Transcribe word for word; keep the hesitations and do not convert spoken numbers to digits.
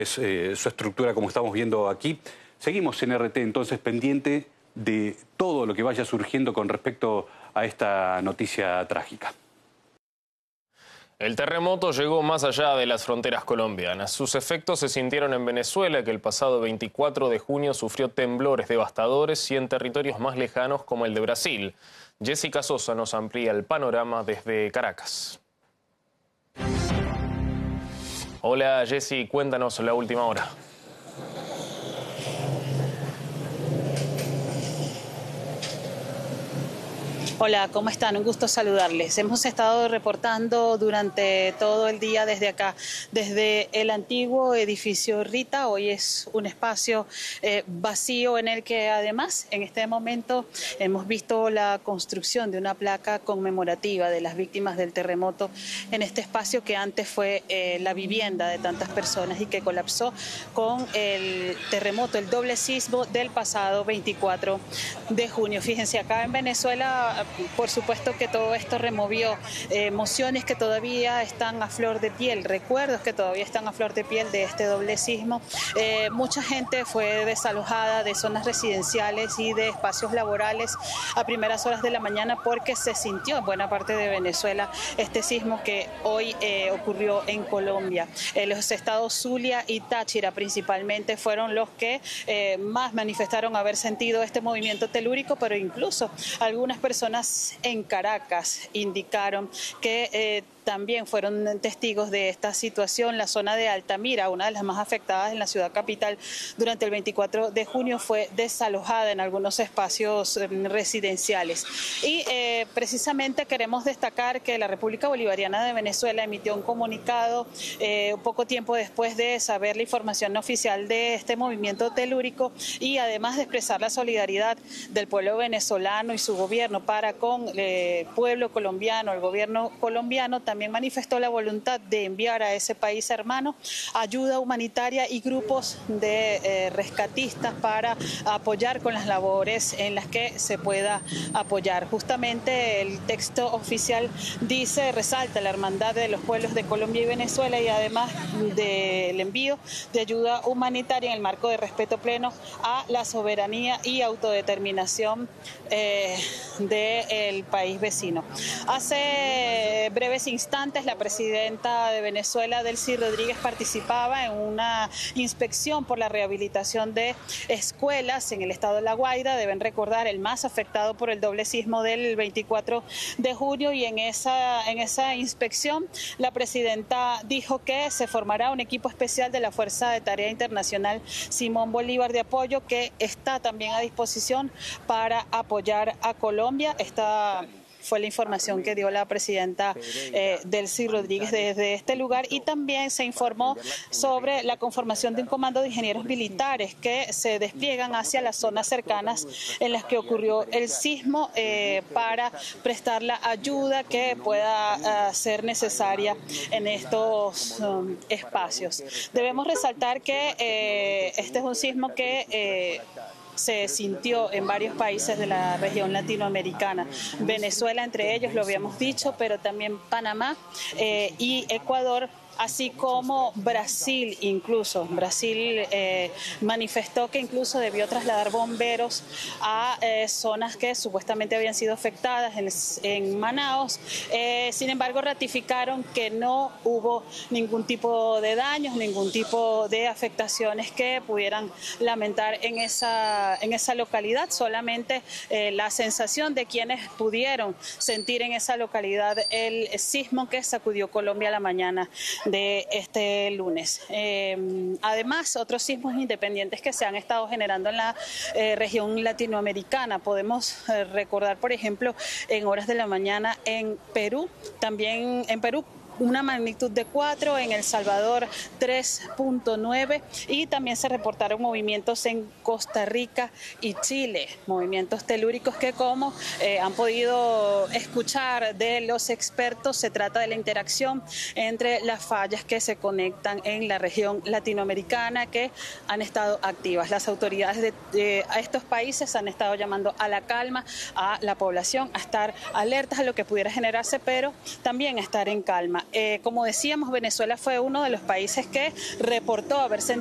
es eh, su estructura como estamos viendo aquí. Seguimos en R T entonces pendiente de todo lo que vaya surgiendo con respecto a esta noticia trágica. El terremoto llegó más allá de las fronteras colombianas. Sus efectos se sintieron en Venezuela, que el pasado veinticuatro de junio sufrió temblores devastadores, y en territorios más lejanos como el de Brasil. Jessica Sosa nos amplía el panorama desde Caracas. Hola Jessy, cuéntanos la última hora. Hola, ¿cómo están? Un gusto saludarles. Hemos estado reportando durante todo el día desde acá, desde el antiguo edificio Rita. Hoy es un espacio eh, vacío en el que además en este momento hemos visto la construcción de una placa conmemorativa de las víctimas del terremoto en este espacio que antes fue eh, la vivienda de tantas personas y que colapsó con el terremoto, el doble sismo del pasado veinticuatro de junio. Fíjense, acá en Venezuela, por supuesto que todo esto removió eh, emociones que todavía están a flor de piel, recuerdos que todavía están a flor de piel de este doble sismo. Eh, mucha gente fue desalojada de zonas residenciales y de espacios laborales a primeras horas de la mañana porque se sintió en buena parte de Venezuela este sismo que hoy eh, ocurrió en Colombia. Eh, los estados Zulia y Táchira principalmente fueron los que eh, más manifestaron haber sentido este movimiento telúrico, pero incluso algunas personas en Caracas indicaron que eh, también fueron testigos de esta situación. La zona de Altamira, una de las más afectadas en la ciudad capital, durante el veinticuatro de junio fue desalojada en algunos espacios eh, residenciales. Y eh, precisamente queremos destacar que la República Bolivariana de Venezuela emitió un comunicado eh, poco tiempo después de saber la información oficial de este movimiento telúrico, y además de expresar la solidaridad del pueblo venezolano y su gobierno para con el eh, pueblo colombiano, el gobierno colombiano, también manifestó la voluntad de enviar a ese país hermano ayuda humanitaria y grupos de eh, rescatistas para apoyar con las labores en las que se pueda apoyar. Justamente el texto oficial dice, resalta la hermandad de los pueblos de Colombia y Venezuela, y además del envío de ayuda humanitaria en el marco de respeto pleno a la soberanía y autodeterminación eh, del país vecino. Hace breves instantes la presidenta de Venezuela, Delcy Rodríguez, participaba en una inspección por la rehabilitación de escuelas en el estado de La Guaira. Deben recordar, el más afectado por el doble sismo del veinticuatro de junio, y en esa, en esa inspección la presidenta dijo que se formará un equipo especial de la Fuerza de Tarea Internacional Simón Bolívar de apoyo, que está también a disposición para apoyar a Colombia. Esta fue la información que dio la presidenta eh, Delcy Rodríguez desde este lugar, y también se informó sobre la conformación de un comando de ingenieros militares que se despliegan hacia las zonas cercanas en las que ocurrió el sismo eh, para prestar la ayuda que pueda uh, ser necesaria en estos um, espacios. Debemos resaltar que eh, este es un sismo que eh, se sintió en varios países de la región latinoamericana, Venezuela entre ellos, lo habíamos dicho, pero también Panamá eh, y Ecuador, así como Brasil incluso. Brasil eh, manifestó que incluso debió trasladar bomberos a eh, zonas que supuestamente habían sido afectadas en, en Manaos. Eh, sin embargo, ratificaron que no hubo ningún tipo de daños, ningún tipo de afectaciones que pudieran lamentar en esa, en esa localidad. Solamente eh, la sensación de quienes pudieron sentir en esa localidad el sismo que sacudió Colombia a la mañana de este lunes. Eh, además, otros sismos independientes que se han estado generando en la eh, región latinoamericana. Podemos eh, recordar, por ejemplo, en horas de la mañana en Perú, también en Perú, una magnitud de cuatro, en El Salvador tres punto nueve, y también se reportaron movimientos en Costa Rica y Chile, movimientos telúricos que, como eh, han podido escuchar de los expertos, se trata de la interacción entre las fallas que se conectan en la región latinoamericana que han estado activas. Las autoridades de, de a estos países han estado llamando a la calma a la población, a estar alertas a lo que pudiera generarse, pero también a estar en calma. Eh, como decíamos, Venezuela fue uno de los países que reportó haber sentido